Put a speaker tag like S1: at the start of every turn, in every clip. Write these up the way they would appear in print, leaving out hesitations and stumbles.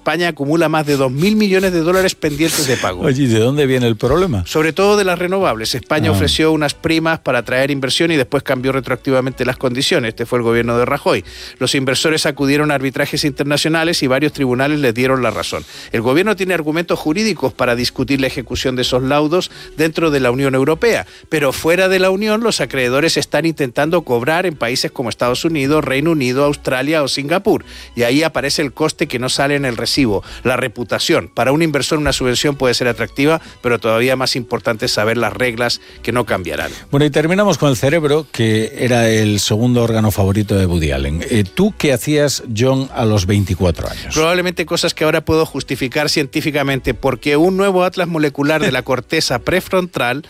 S1: España acumula más de 2.000 millones de dólares pendientes de pago.
S2: Oye, ¿y de dónde viene el problema?
S1: Sobre todo de las renovables. España ofreció unas primas para atraer inversión y después cambió retroactivamente las condiciones. Este fue el gobierno de Rajoy. Los inversores acudieron a arbitrajes internacionales y varios tribunales les dieron la razón. El gobierno tiene argumentos jurídicos para discutir la ejecución de esos laudos dentro de la Unión Europea, pero fuera de la Unión los acreedores están intentando cobrar en países como Estados Unidos, Reino Unido, Australia o Singapur. Y ahí aparece el coste que no sale en el recibo, la reputación. Para un inversor una subvención puede ser atractiva, pero todavía más importante es saber las reglas que no cambiarán.
S2: Bueno, y terminamos con el cerebro, que era el segundo órgano favorito de Woody Allen. ¿Tú qué hacías, John, a los 24 años?
S1: Probablemente cosas que ahora puedo justificar científicamente, porque un nuevo atlas molecular de la corteza prefrontal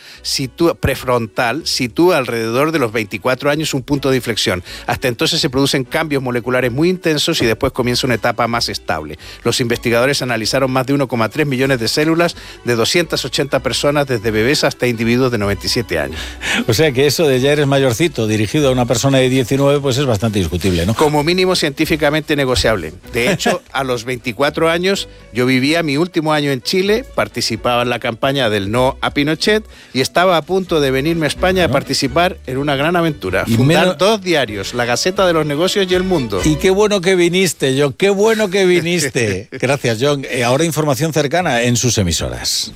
S1: sitúa alrededor de los 24 años un punto de inflexión. Hasta entonces se producen cambios moleculares muy intensos y después comienza una etapa más estable. Los investigadores analizaron más de 1,3 millones de células de 280 personas, desde bebés hasta individuos de 97 años.
S2: O sea que eso de ya eres mayorcito, dirigido a una persona de 19, pues es bastante discutible, ¿no?
S1: Como mínimo científicamente negociable. De hecho, a los 24 años, yo vivía mi último año en Chile, participaba en la campaña del no a Pinochet y estaba a punto de venirme a España a participar en una gran aventura. Fundar dos diarios, La Gaceta de los Negocios y El Mundo.
S2: Y qué bueno que viniste, John, qué bueno que viniste. Gracias, John. Ahora información cercana en sus emisoras.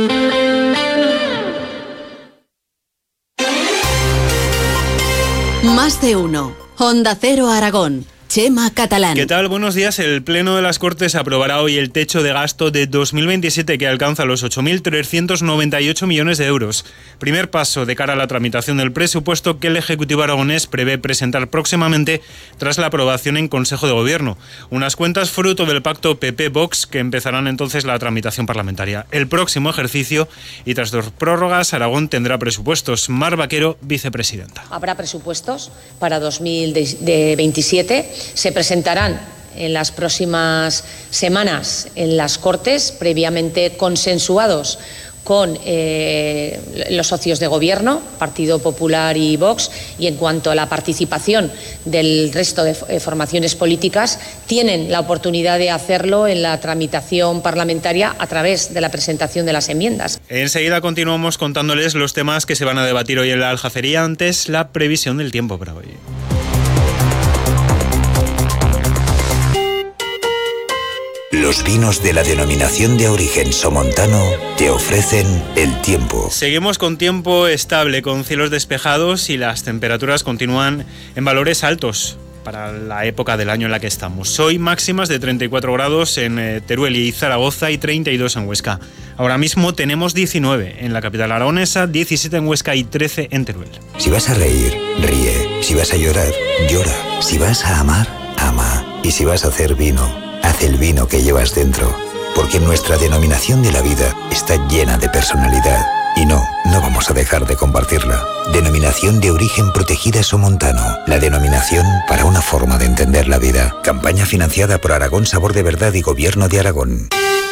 S3: Más de uno. Onda Cero Aragón. Chema Catalán.
S4: ¿Qué tal? Buenos días. El Pleno de las Cortes aprobará hoy el techo de gasto de 2027 que alcanza los 8.398 millones de euros. Primer paso de cara a la tramitación del presupuesto que el Ejecutivo aragonés prevé presentar próximamente tras la aprobación en Consejo de Gobierno. Unas cuentas fruto del pacto PP-Vox que empezarán entonces la tramitación parlamentaria. El próximo ejercicio y tras 2 prórrogas, Aragón tendrá presupuestos. Mar Vaquero, vicepresidenta.
S5: Habrá presupuestos para 2027. Se presentarán en las próximas semanas en las Cortes, previamente consensuados con los socios de gobierno, Partido Popular y Vox, y en cuanto a la participación del resto de formaciones políticas, tienen la oportunidad de hacerlo en la tramitación parlamentaria a través de la presentación de las enmiendas.
S4: Enseguida continuamos contándoles los temas que se van a debatir hoy en la Aljafería, antes la previsión del tiempo para hoy.
S6: Los vinos de la denominación de origen somontano te ofrecen el tiempo.
S4: Seguimos con tiempo estable, con cielos despejados y las temperaturas continúan en valores altos para la época del año en la que estamos. Hoy máximas de 34 grados en Teruel y Zaragoza y 32 en Huesca. Ahora mismo tenemos 19 en la capital aragonesa, 17 en Huesca y 13 en Teruel.
S6: Si vas a reír, ríe. Si vas a llorar, llora. Si vas a amar, ama. Y si vas a hacer vino, haz el vino que llevas dentro, porque nuestra denominación de la vida está llena de personalidad y no vamos a dejar de compartirla. Denominación de origen protegida somontano, la denominación para una forma de entender la vida. Campaña financiada por Aragón Sabor de Verdad y Gobierno de Aragón.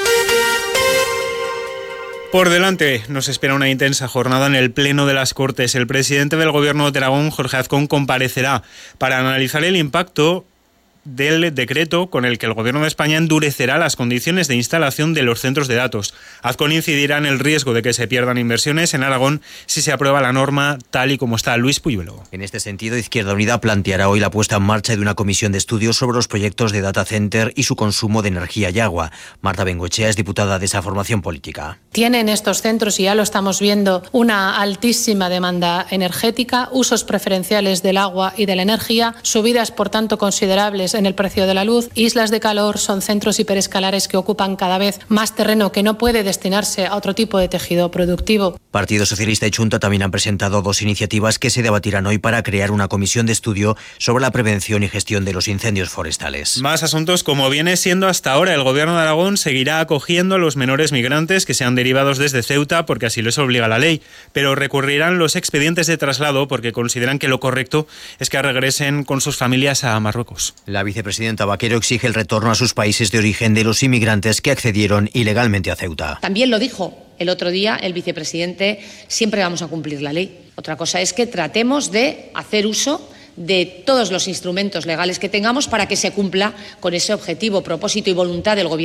S4: Por delante nos espera una intensa jornada en el Pleno de las Cortes. El presidente del Gobierno de Aragón, Jorge Azcón, comparecerá para analizar el impacto del decreto con el que el Gobierno de España endurecerá las condiciones de instalación de los centros de datos. Azcón incidirá en el riesgo de que se pierdan inversiones en Aragón si se aprueba la norma tal y como está. Luis Puyuelo.
S7: En este sentido, Izquierda Unida planteará hoy la puesta en marcha de una comisión de estudios sobre los proyectos de data center y su consumo de energía y agua. Marta Bengoechea es diputada de esa formación política.
S8: Tienen estos centros, y ya lo estamos viendo, una altísima demanda energética, usos preferenciales del agua y de la energía, subidas por tanto considerables en el precio de la luz. Islas de calor son centros hiperescalares que ocupan cada vez más terreno que no puede destinarse a otro tipo de tejido productivo.
S7: Partido Socialista y Xunta también han presentado 2 iniciativas que se debatirán hoy para crear una comisión de estudio sobre la prevención y gestión de los incendios forestales.
S4: Más asuntos. Como viene siendo hasta ahora, el Gobierno de Aragón seguirá acogiendo a los menores migrantes que sean derivados desde Ceuta porque así les obliga la ley, pero recurrirán los expedientes de traslado porque consideran que lo correcto es que regresen con sus familias a Marruecos.
S7: La vicepresidenta Vaquero exige el retorno a sus países de origen de los inmigrantes que accedieron ilegalmente a Ceuta.
S5: También lo dijo el otro día el vicepresidente: siempre vamos a cumplir la ley. Otra cosa es que tratemos de hacer uso de todos los instrumentos legales que tengamos para que se cumpla con ese objetivo, propósito y voluntad del Gobierno